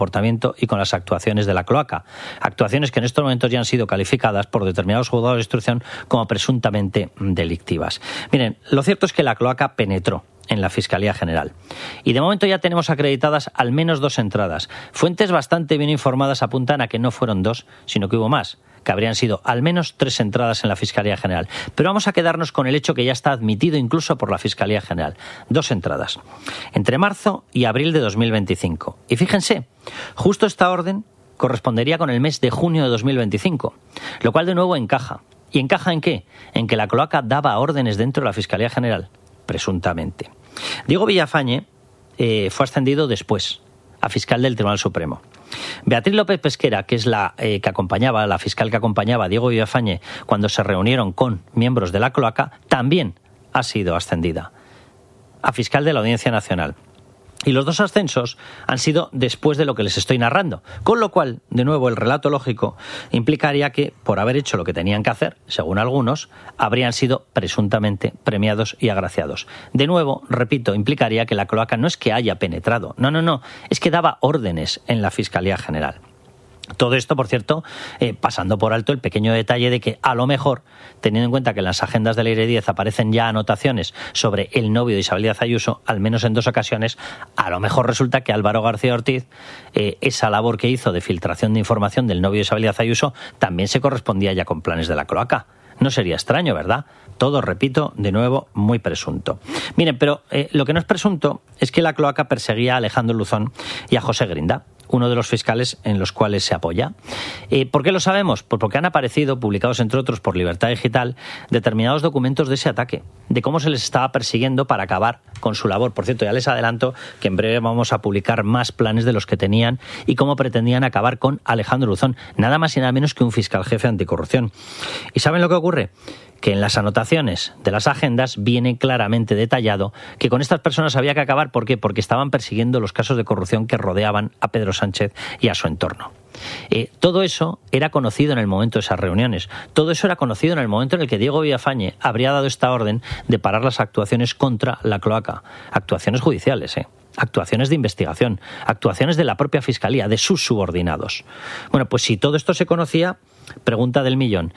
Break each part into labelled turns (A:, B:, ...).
A: comportamiento y con las actuaciones de la cloaca. Actuaciones que en estos momentos ya han sido calificadas por determinados juzgados de instrucción como presuntamente delictivas. Miren, lo cierto es que la cloaca penetró en la Fiscalía General. Y de momento ya tenemos acreditadas al menos 2 entradas. Fuentes bastante bien informadas apuntan a que no fueron 2, sino que hubo más, que habrían sido al menos 3 entradas en la Fiscalía General. Pero vamos a quedarnos con el hecho que ya está admitido incluso por la Fiscalía General. 2 entradas. Entre marzo y abril de 2025. Y fíjense, justo esta orden correspondería con el mes de junio de 2025, lo cual de nuevo encaja. ¿Y encaja en qué? En que la cloaca daba órdenes dentro de la Fiscalía General, presuntamente. Diego Villafañe fue ascendido después a fiscal del Tribunal Supremo. Beatriz López Pesquera, que es la fiscal que acompañaba a Diego Villafañe cuando se reunieron con miembros de la cloaca, también ha sido ascendida a fiscal de la Audiencia Nacional. Y los 2 ascensos han sido después de lo que les estoy narrando, con lo cual, de nuevo, el relato lógico implicaría que, por haber hecho lo que tenían que hacer, según algunos, habrían sido presuntamente premiados y agraciados. De nuevo, repito, implicaría que la cloaca no es que haya penetrado, no, es que daba órdenes en la Fiscalía General. Todo esto, por cierto, pasando por alto el pequeño detalle de que, a lo mejor, teniendo en cuenta que en las agendas del Aire 10 aparecen ya anotaciones sobre el novio de Isabel Díaz Ayuso, al menos en 2 ocasiones, a lo mejor resulta que Álvaro García Ortiz, esa labor que hizo de filtración de información del novio de Isabel Díaz Ayuso, también se correspondía ya con planes de la cloaca. No sería extraño, ¿verdad? Todo, repito, de nuevo, muy presunto. Miren, pero lo que no es presunto es que la cloaca perseguía a Alejandro Luzón y a José Grinda, uno de los fiscales en los cuales se apoya. ¿Por qué lo sabemos? Pues porque han aparecido, publicados entre otros por Libertad Digital, determinados documentos de ese ataque, de cómo se les estaba persiguiendo para acabar con su labor. Por cierto, ya les adelanto que en breve vamos a publicar más planes de los que tenían y cómo pretendían acabar con Alejandro Luzón, nada más y nada menos que un fiscal jefe anticorrupción. ¿Y saben lo que ocurre? Que en las anotaciones de las agendas viene claramente detallado que con estas personas había que acabar. ¿Por qué? Porque estaban persiguiendo los casos de corrupción que rodeaban a Pedro Sánchez y a su entorno. Todo eso era conocido en el momento de esas reuniones. Todo eso era conocido en el momento en el que Diego Villafañe habría dado esta orden de parar las actuaciones contra la cloaca. Actuaciones judiciales, actuaciones de investigación, actuaciones de la propia Fiscalía, de sus subordinados. Bueno, pues si todo esto se conocía, pregunta del millón.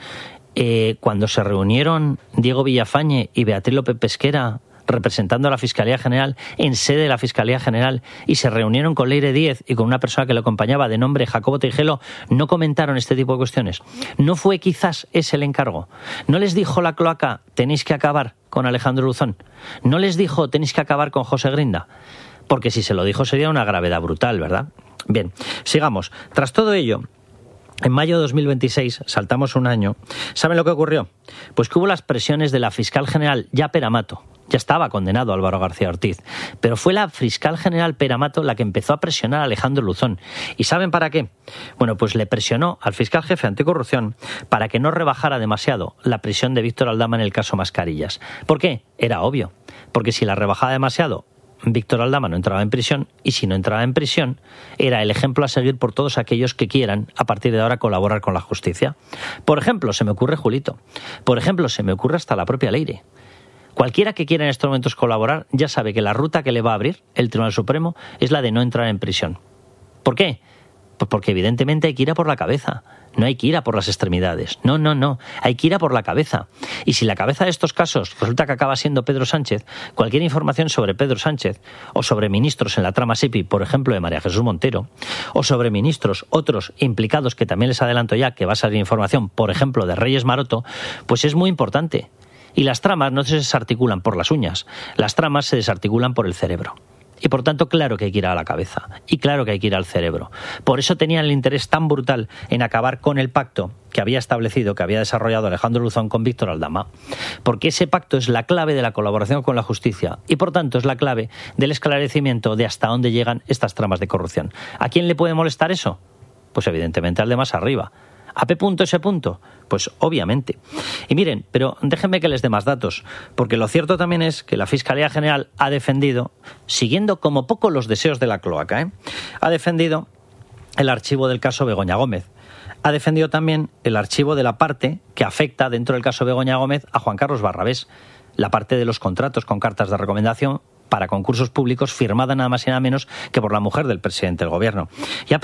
A: Cuando se reunieron Diego Villafañe y Beatriz López Pesquera representando a la Fiscalía General en sede de la Fiscalía General y se reunieron con Leire Díez y con una persona que lo acompañaba de nombre Jacobo Tejero, ¿no comentaron este tipo de cuestiones? ¿No fue quizás ese el encargo? ¿No les dijo la cloaca tenéis que acabar con Alejandro Luzón? ¿No les dijo tenéis que acabar con José Grinda? Porque si se lo dijo sería una gravedad brutal, ¿verdad? Bien, sigamos. Tras todo ello, en mayo de 2026, saltamos un año, ¿saben lo que ocurrió? Pues que hubo las presiones de la fiscal general ya Peramato. Ya estaba condenado Álvaro García Ortiz, pero fue la fiscal general Peramato la que empezó a presionar a Alejandro Luzón. ¿Y saben para qué? Bueno, pues le presionó al fiscal jefe anticorrupción para que no rebajara demasiado la prisión de Víctor Aldama en el caso Mascarillas. ¿Por qué? Era obvio, porque si la rebajaba demasiado, Víctor Aldama no entraba en prisión, y si no entraba en prisión, era el ejemplo a seguir por todos aquellos que quieran, a partir de ahora, colaborar con la justicia. Por ejemplo, se me ocurre Julito. Por ejemplo, se me ocurre hasta la propia Leire. Cualquiera que quiera en estos momentos colaborar ya sabe que la ruta que le va a abrir el Tribunal Supremo es la de no entrar en prisión. ¿Por qué? Pues porque evidentemente hay que ir a por la cabeza. No hay que ir a por las extremidades. No. Hay que ir a por la cabeza. Y si la cabeza de estos casos resulta que acaba siendo Pedro Sánchez, cualquier información sobre Pedro Sánchez o sobre ministros en la trama SEPI, por ejemplo, de María Jesús Montero, o sobre ministros otros implicados que también les adelanto ya que va a salir información, por ejemplo, de Reyes Maroto, pues es muy importante. Y las tramas no se desarticulan por las uñas, las tramas se desarticulan por el cerebro. Y por tanto, claro que hay que ir a la cabeza y claro que hay que ir al cerebro. Por eso tenían el interés tan brutal en acabar con el pacto que había establecido, que había desarrollado Alejandro Luzón con Víctor Aldama, porque ese pacto es la clave de la colaboración con la justicia y por tanto es la clave del esclarecimiento de hasta dónde llegan estas tramas de corrupción. ¿A quién le puede molestar eso? Pues evidentemente al de más arriba. ¿A P. ese punto? Pues obviamente. Y miren, pero déjenme que les dé más datos, porque lo cierto también es que la Fiscalía General ha defendido, siguiendo como poco los deseos de la cloaca, ha defendido el archivo del caso Begoña Gómez. Ha defendido también el archivo de la parte que afecta dentro del caso Begoña Gómez a Juan Carlos Barrabés, la parte de los contratos con cartas de recomendación para concursos públicos firmada nada más y nada menos que por la mujer del presidente del gobierno. Y